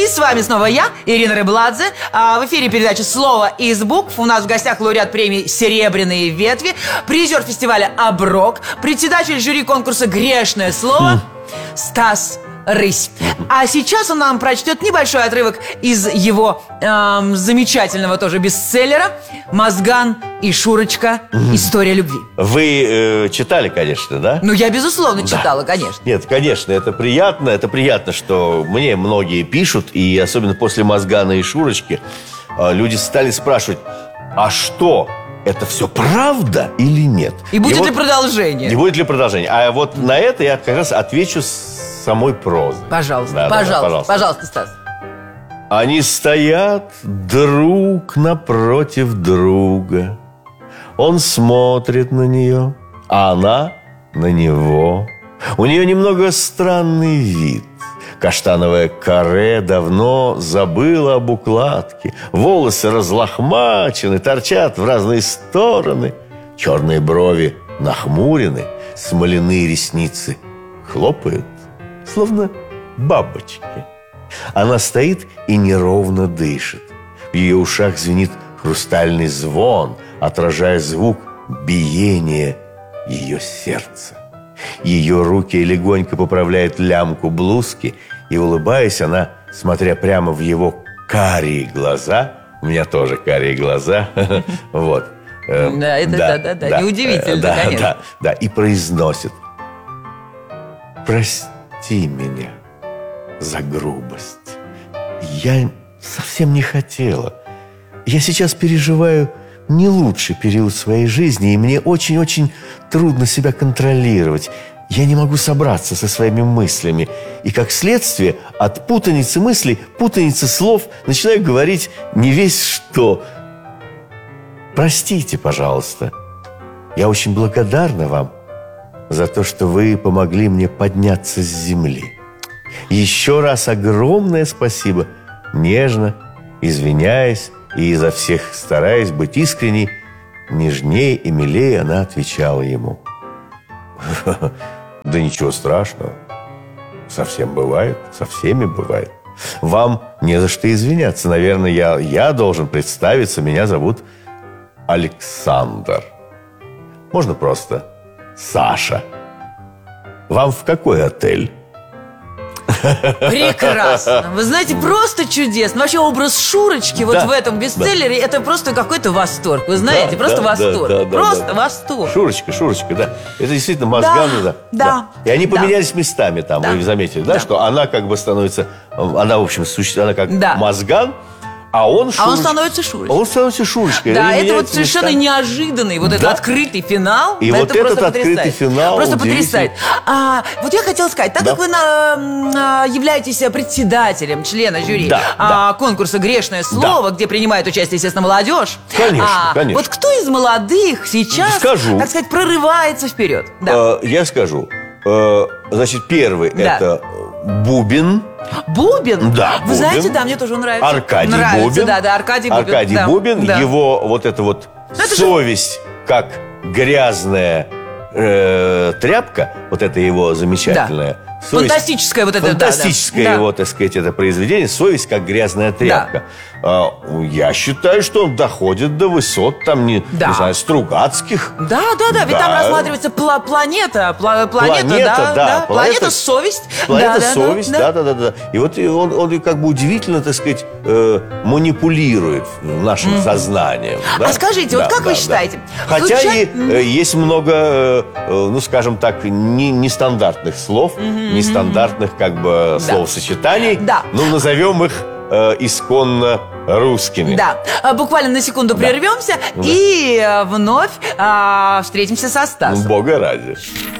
И с вами снова я, Ирина Рыбладзе. В эфире передача «Слово из букв». У нас в гостях лауреат премии «Серебряные ветви», призер фестиваля «Оброк», председатель жюри конкурса «Грешное слово» Стас Рысь. А сейчас он нам прочтет небольшой отрывок из его замечательного тоже бестселлера «Мозган и Шурочка. История любви». Вы читали, конечно, да? Ну, я, безусловно, читала, конечно. Нет, конечно, это приятно, что мне многие пишут, и особенно после «Мозгана и Шурочки» люди стали спрашивать, а что, это все правда или нет? И будет ли продолжение? Не будет ли продолжения? А вот на это я как раз отвечу с самой прозы. Пожалуйста, пожалуйста, Стас. Они стоят друг напротив друга. Он смотрит на нее, а она на него. У нее немного странный вид. Каштановое каре давно забыло об укладке. Волосы разлохмачены, торчат в разные стороны. Черные брови нахмурены, смоляные ресницы хлопают, словно бабочки. Она стоит и неровно дышит. В ее ушах звенит хрустальный звон, отражая звук биения ее сердца. Ее руки легонько поправляют лямку блузки, и, улыбаясь, она, смотря прямо в его карие глаза, у меня тоже карие глаза, вот. Да, это неудивительно, конечно. Да, и произносит: прости меня за грубость. Я совсем не хотела. Я сейчас переживаю не лучший период своей жизни, и мне очень-очень трудно себя контролировать. Я не могу собраться со своими мыслями. И, как следствие, от путаницы мыслей, путаницы слов начинаю говорить не весь что. Простите, пожалуйста. Я очень благодарна вам за то, что вы помогли мне подняться с земли. Еще раз огромное спасибо. Нежно, извиняясь и изо всех стараясь быть искренней, нежнее и милее она отвечала ему: да ничего страшного. Совсем бывает, со всеми бывает. Вам не за что извиняться. Наверное, я должен представиться. Меня зовут Александр. Можно просто Саша. Вам в какой отель? Прекрасно. Вы знаете, просто чудесно. Вообще образ Шурочки вот в этом бестселлере, это просто какой-то восторг. Вы знаете, просто восторг. Просто восторг. Шурочка, да. Это действительно Мозган, да. И они поменялись местами там, вы заметили, да, что она как бы становится, она, в общем, она как Мозган, а он становится Шурочкой. Он становится Шурочкой. Да, это вот совершенно неожиданный вот этот открытый финал. И вот этот открытый финал просто потрясает. Вот я хотела сказать, так как вы являетесь председателем, члена жюри конкурса «Грешное слово», где принимает участие, естественно, молодежь. Конечно. Вот кто из молодых сейчас, так сказать, прорывается вперед? Я скажу. Значит, первый это Бубин. Бубин? Да, Вы знаете, мне тоже он нравится. Аркадий Бубин. Аркадий Бубин. Его вот эта вот совесть, как грязная тряпка, вот это его замечательная. Фантастическое вот это. Фантастическое его, так сказать, это произведение. Совесть, как грязная тряпка. Я считаю, что он доходит до высот, там, не знаю, Стругацких. Да, ведь там рассматривается планета, планета совесть. Планета совесть, да. И вот он как бы удивительно, так сказать, манипулирует нашим сознанием. А скажите, вот как вы считаете? Хотя и есть много, ну, скажем так, нестандартных слов, нестандартных как бы словосочетаний, ну, назовем их исконно русскими. Да, буквально на секунду прервемся и вновь встретимся со Стасом. Бога ради.